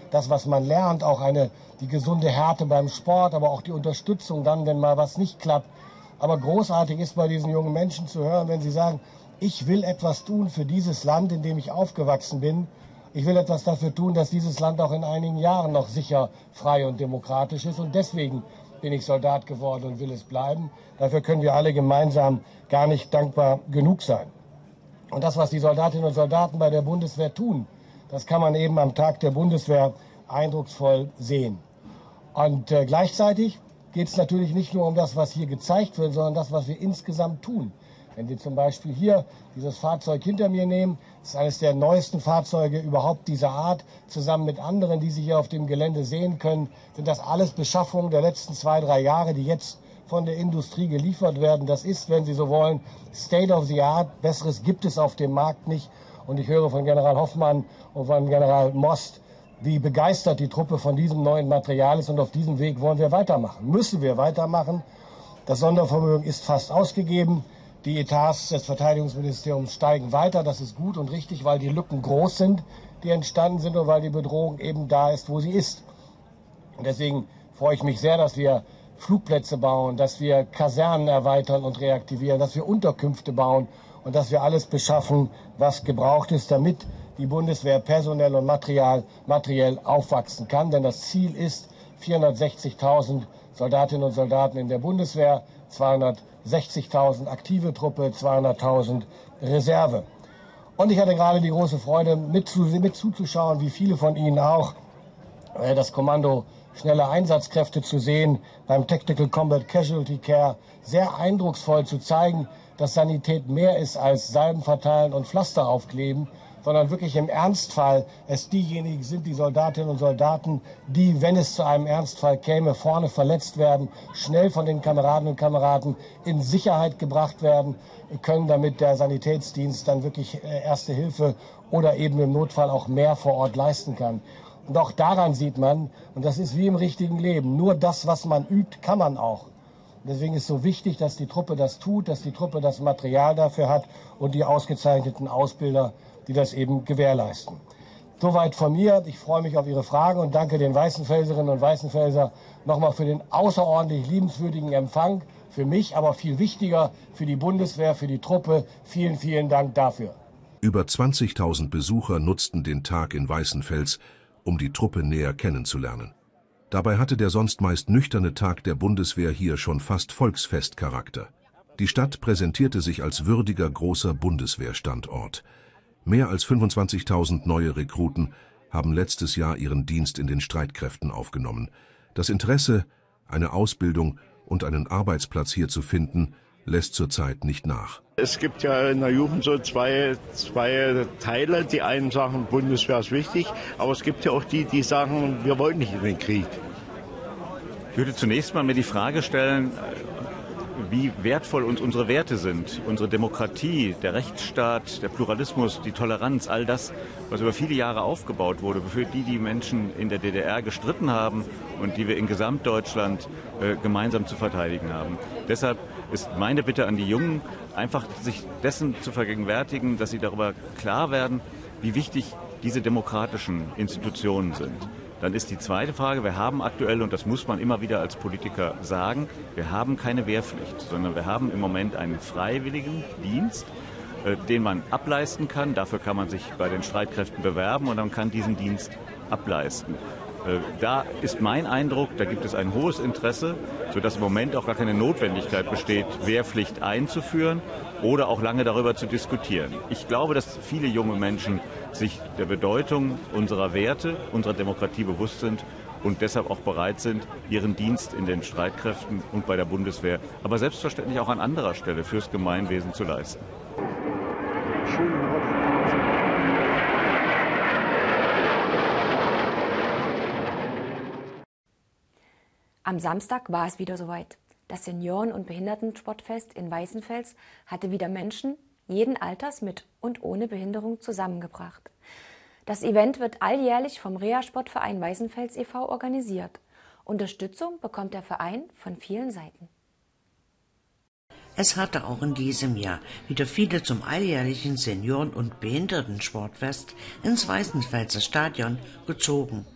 das, was man lernt, auch die gesunde Härte beim Sport, aber auch die Unterstützung dann, wenn mal was nicht klappt. Aber großartig ist bei diesen jungen Menschen zu hören, wenn sie sagen, ich will etwas tun für dieses Land, in dem ich aufgewachsen bin. Ich will etwas dafür tun, dass dieses Land auch in einigen Jahren noch sicher, frei und demokratisch ist. Und deswegen bin ich Soldat geworden und will es bleiben. Dafür können wir alle gemeinsam gar nicht dankbar genug sein. Und das, was die Soldatinnen und Soldaten bei der Bundeswehr tun, das kann man eben am Tag der Bundeswehr eindrucksvoll sehen. Und gleichzeitig geht es natürlich nicht nur um das, was hier gezeigt wird, sondern das, was wir insgesamt tun. Wenn wir zum Beispiel hier dieses Fahrzeug hinter mir nehmen, das ist eines der neuesten Fahrzeuge überhaupt dieser Art, zusammen mit anderen, die Sie hier auf dem Gelände sehen können, sind das alles Beschaffungen der letzten 2, 3 Jahre, die jetzt von der Industrie geliefert werden. Das ist, wenn Sie so wollen, State of the Art. Besseres gibt es auf dem Markt nicht. Und ich höre von General Hoffmann und von General Most, wie begeistert die Truppe von diesem neuen Material ist. Und auf diesem Weg wollen wir weitermachen, müssen wir weitermachen. Das Sondervermögen ist fast ausgegeben. Die Etats des Verteidigungsministeriums steigen weiter. Das ist gut und richtig, weil die Lücken groß sind, die entstanden sind und weil die Bedrohung eben da ist, wo sie ist. Und deswegen freue ich mich sehr, dass wir Flugplätze bauen, dass wir Kasernen erweitern und reaktivieren, dass wir Unterkünfte bauen und dass wir alles beschaffen, was gebraucht ist, damit die Bundeswehr personell und materiell aufwachsen kann. Denn das Ziel ist 460.000 Soldatinnen und Soldaten in der Bundeswehr, 260.000 aktive Truppe, 200.000 Reserve. Und ich hatte gerade die große Freude, mit zuzuschauen, wie viele von Ihnen auch, das Kommando Schnelle Einsatzkräfte zu sehen, beim Tactical Combat Casualty Care, sehr eindrucksvoll zu zeigen, dass Sanität mehr ist als Salben verteilen und Pflaster aufkleben, sondern wirklich im Ernstfall es diejenigen sind, die Soldatinnen und Soldaten, die, wenn es zu einem Ernstfall käme, vorne verletzt werden, schnell von den Kameradinnen und Kameraden in Sicherheit gebracht werden können, damit der Sanitätsdienst dann wirklich Erste Hilfe oder eben im Notfall auch mehr vor Ort leisten kann. Und auch daran sieht man, und das ist wie im richtigen Leben, nur das, was man übt, kann man auch. Und deswegen ist es so wichtig, dass die Truppe das tut, dass die Truppe das Material dafür hat und die ausgezeichneten Ausbilder, die das eben gewährleisten. Soweit von mir. Ich freue mich auf Ihre Fragen und danke den Weißenfelserinnen und Weißenfelser nochmal für den außerordentlich liebenswürdigen Empfang. Für mich, aber viel wichtiger, für die Bundeswehr, für die Truppe. Vielen, vielen Dank dafür. Über 20.000 Besucher nutzten den Tag in Weißenfels, um die Truppe näher kennenzulernen. Dabei hatte der sonst meist nüchterne Tag der Bundeswehr hier schon fast Volksfestcharakter. Die Stadt präsentierte sich als würdiger großer Bundeswehrstandort. Mehr als 25.000 neue Rekruten haben letztes Jahr ihren Dienst in den Streitkräften aufgenommen. Das Interesse, eine Ausbildung und einen Arbeitsplatz hier zu finden, lässt zurzeit nicht nach. Es gibt ja in der Jugend so zwei Teile. Die einen sagen, Bundeswehr ist wichtig, aber es gibt ja auch die, die sagen, wir wollen nicht in den Krieg. Ich würde zunächst mal mir die Frage stellen, wie wertvoll uns unsere Werte sind. Unsere Demokratie, der Rechtsstaat, der Pluralismus, die Toleranz, all das, was über viele Jahre aufgebaut wurde, wofür die Menschen in der DDR gestritten haben und die wir in Gesamtdeutschland gemeinsam zu verteidigen haben. Deshalb ist meine Bitte an die Jungen, einfach sich dessen zu vergegenwärtigen, dass sie darüber klar werden, wie wichtig diese demokratischen Institutionen sind. Dann ist die zweite Frage, wir haben aktuell, und das muss man immer wieder als Politiker sagen, wir haben keine Wehrpflicht, sondern wir haben im Moment einen freiwilligen Dienst, den man ableisten kann. Dafür kann man sich bei den Streitkräften bewerben und man kann diesen Dienst ableisten. Da ist mein Eindruck, da gibt es ein hohes Interesse, sodass im Moment auch gar keine Notwendigkeit besteht, Wehrpflicht einzuführen oder auch lange darüber zu diskutieren. Ich glaube, dass viele junge Menschen sich der Bedeutung unserer Werte, unserer Demokratie bewusst sind und deshalb auch bereit sind, ihren Dienst in den Streitkräften und bei der Bundeswehr, aber selbstverständlich auch an anderer Stelle fürs Gemeinwesen zu leisten. Am Samstag war es wieder soweit. Das Senioren- und Behindertensportfest in Weißenfels hatte wieder Menschen jeden Alters mit und ohne Behinderung zusammengebracht. Das Event wird alljährlich vom Reha-Sportverein Weißenfels e.V. organisiert. Unterstützung bekommt der Verein von vielen Seiten. Es hatte auch in diesem Jahr wieder viele zum alljährlichen Senioren- und Behindertensportfest ins Weißenfelser Stadion gezogen.